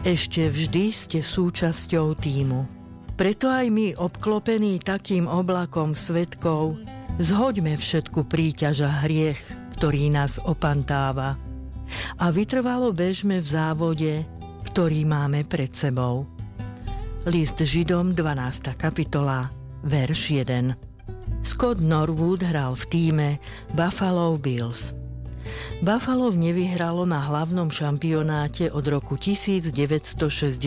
Ešte vždy ste súčasťou tímu. Preto aj my, obklopení takým oblakom svedkov, zhoďme všetku príťaž a hriech, ktorý nás opantáva, a vytrvalo bežme v závode, ktorý máme pred sebou. List Židom, 12. kapitola, verš 1. Scott Norwood hral v tíme Buffalo Bills. Buffalo nevyhralo na hlavnom šampionáte od roku 1965.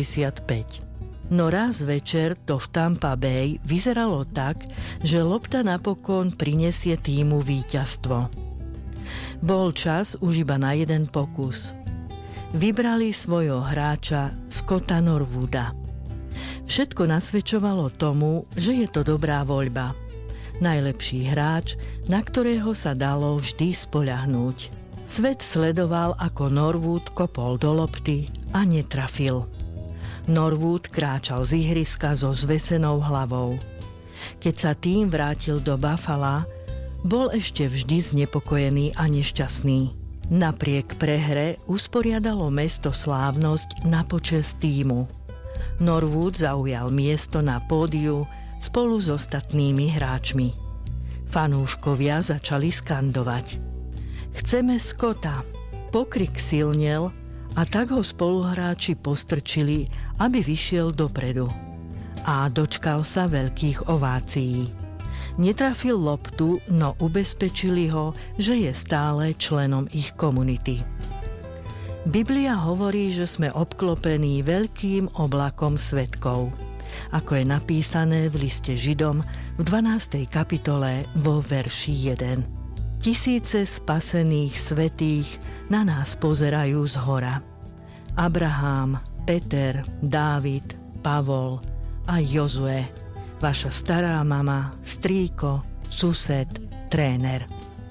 No raz večer to v Tampa Bay vyzeralo tak, že lopta napokon prinesie tímu víťazstvo. Bol čas už iba na jeden pokus. Vybrali svojho hráča Scotta Norwooda. Všetko nasvedčovalo tomu, že je to dobrá voľba. Najlepší hráč, na ktorého sa dalo vždy spoľahnúť. Svet sledoval, ako Norwood kopol do lopty a netrafil. Norwood kráčal z ihriska so zvesenou hlavou. Keď sa tým vrátil do Buffala, bol ešte vždy znepokojený a nešťastný. Napriek prehre usporiadalo mesto slávnosť na počesť tímu. Norwood zaujal miesto na pódiu spolu s ostatnými hráčmi. Fanúškovia začali skandovať: Chceme Scotta. Pokrik silnel a tak ho spoluhráči postrčili, aby vyšiel dopredu. A dočkal sa veľkých ovácií. Netrafil loptu, no ubezpečili ho, že je stále členom ich komunity. Biblia hovorí, že sme obklopení veľkým oblakom svedkov, ako je napísané v liste Židom v 12. kapitole vo verši 1. Tisíce spasených svätých na nás pozerajú zhora. Abraham, Peter, Dávid, Pavol a Jozue, vaša stará mama, strýko, sused, tréner.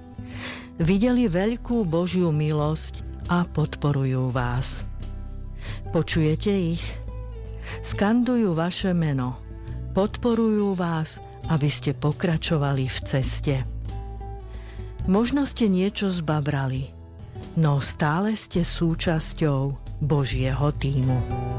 Videli veľkú Božiu milosť a podporujú vás. Počujete ich? Skandujú vaše meno, podporujú vás, aby ste pokračovali v ceste. Možno ste niečo zbabrali, no stále ste súčasťou Božieho tímu.